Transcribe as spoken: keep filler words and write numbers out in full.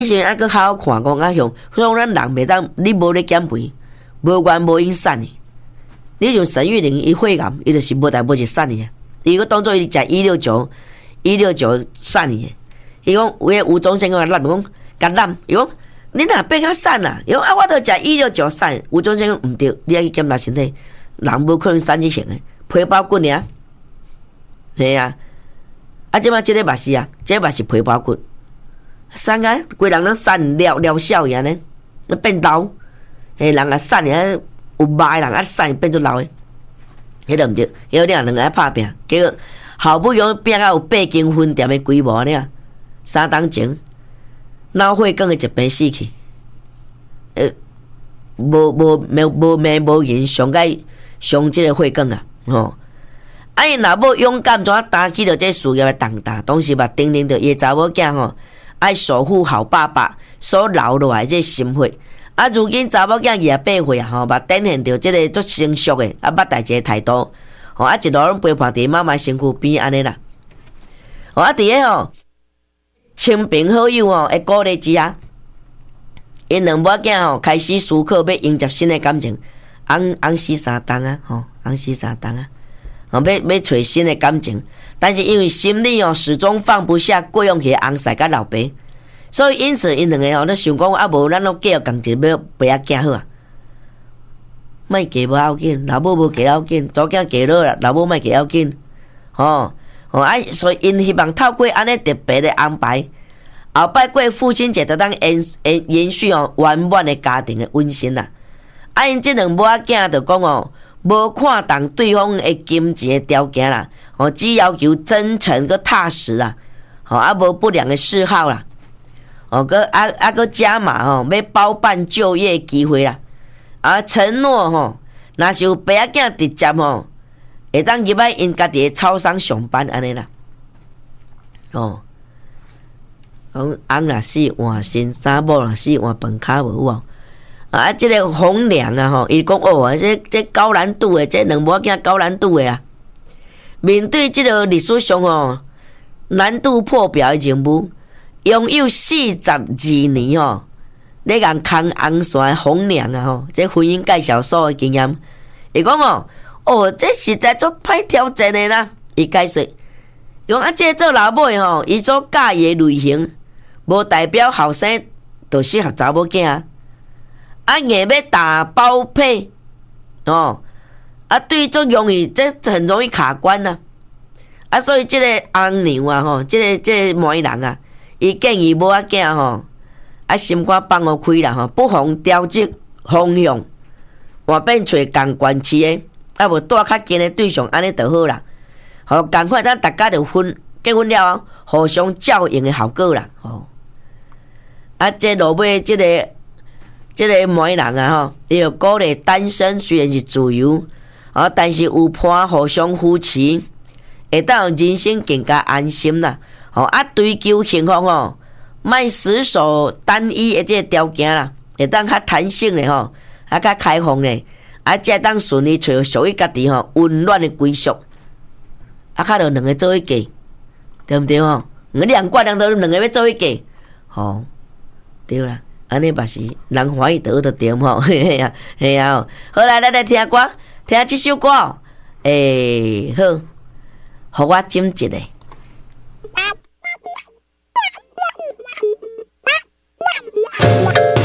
是啊，搁好好看讲啊，像像咱人袂当，你无咧减肥，无缘无因瘦的。你像沈玉玲伊肺癌，伊就是无代无志瘦的。伊个当做伊食一六九，一六九瘦的。伊讲有个吴宗宪讲咱讲甲咱，伊讲你若变较瘦啊？伊讲啊，我都食一六九瘦。吴宗宪讲毋对，你爱去检查身体，人无可能瘦即成的，皮包骨尔。系啊，啊，即摆即个嘛是啊，即个嘛是皮包骨。瘦啊，规人拢瘦了了小样呢，变老。嘿，人啊瘦尔，有肉的人啊瘦变做老的，迄个毋对。有两两个爱拍拼，结果好不容易拼到有八斤分店的规模呢，三当前脑血管的一病死去，呃，无无无无命无言，上个上即个血管啊，吼。啊，伊若要勇敢怎担起着这事业的重担，当时嘛叮咛着伊查某囝吼。爱守护好爸爸所留落来这心血，啊，如今查某囝廿八岁啊，吼，嘛展现着这个足成熟的啊，捌代志的态度，吼，啊，一路拢陪伴伫妈妈身躯边安尼啦，吼，啊，伫个吼亲朋好友吼的鼓励之下，因两母囝吼开始思考要迎接新的感情，翁翁死三冬啊，吼，翁死三冬啊。哦，要要找新的感情，但是因为心里哦始终放不下过往去翁婿甲老爸，所以因此因两个哦，咧想讲啊，无咱拢继续共一要陪仔囝好啊，莫嫁无要紧，老母无嫁要紧，祖囝嫁落啦，老母莫嫁要紧，吼吼啊，所以因希望透过安尼特别的安排，后摆过父亲节就当延延延续哦圆满的家庭的温馨啦。啊，因即两母仔囝就讲哦。无看重对方的金钱的条件啦，哦，只要求真诚个踏实啦，哦，啊无不良的嗜好啦，哦，个啊啊个加码吼，要包办就业机会啦，啊承诺吼，若是有爸仔囝直接吼，会当入来因家己的超商上班安尼啦，哦，讲翁若死换新衫，某若死换饭卡无有。啊，即、这个洪良啊，吼，伊讲哦，这这高难度的，这两母仔高难度的啊。面对即个历史上吼难度破表的任务，拥有四十二年吼，咧共扛红线的洪良啊，吼，这婚姻介绍所的经验，伊讲哦，哦，这实在足歹挑战的啦。伊解说，讲啊，这做老母的吼，伊所介意的类型，无代表后生就适合查某囝啊。啊，硬要打包配哦，啊，对，足容易，这很容易卡关呐、啊。啊，所以这个翁娘啊，吼，这个这个媒人啊，伊建议某仔囝吼，啊，心肝放互开啦，吼，不妨调节方向，换变找共关系的，啊，无带较近的对象，安尼就好啦。吼，赶快咱大家就分结婚了后，互相照应的效果啦，吼。啊，这落尾这个。即个媒人啊吼，伊就鼓励单身虽然是自由，啊，但是有伴互相扶持，会当人生更加安心啦。吼啊，追求幸福吼，莫死守单一的即个条件啦，会当较弹性的吼，啊较开放的，啊，才当顺利找属于家己吼温暖的归属。啊，较着两个做伙嫁，对毋对吼？两挂两头两个要做伙嫁，吼，对啦。安尼嘛是人欢喜得的点吼，嘿嘿啊，嘿啊，好来，咱来听歌，听即首歌，诶、欸，好，互我斟一个。